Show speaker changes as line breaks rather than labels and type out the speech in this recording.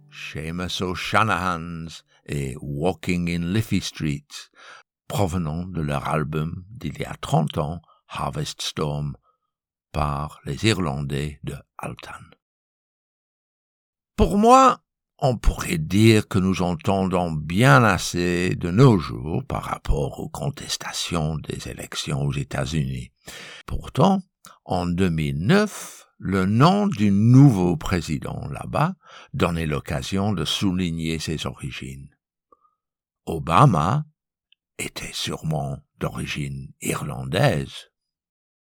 Seamus O'Shanahan's et Walking in Liffey Street, provenant de leur album d'il y a 30 ans, Harvest Storm, par les Irlandais de Altan. Pour moi, on pourrait dire que nous entendons bien assez de nos jours par rapport aux contestations des élections aux États-Unis. Pourtant, en 2009, le nom du nouveau président là-bas donnait l'occasion de souligner ses origines. Obama était sûrement d'origine irlandaise,